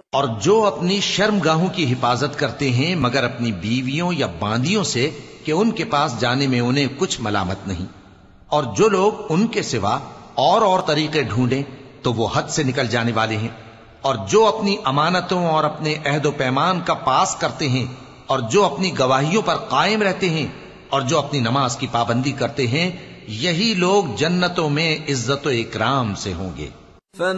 और जो अपनी शर्मगाहों की हिफाजत करते हैं मगर अपनी बीवियों या बांदियों से कि उनके पास जाने में उन्हें कुछ मलामत नहीं, और जो लोग उनके सिवा और तरीके ढूंढें तो वो हद से निकल जाने वाले हैं, और जो अपनी अमानतों और अपने अहदो पैमान का पास करते हैं, और जो अपनी गवाहियों पर कायम रहते हैं, और जो अपनी नमाज की पाबंदी करते हैं, यही लोग जन्नतों में इज्जत व इकराम से होंगे।